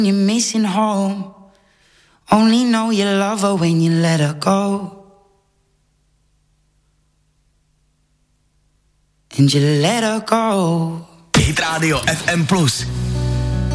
you're missing home. Only know you love her when you let her go. And you let her go. Hit Radio FM Plus.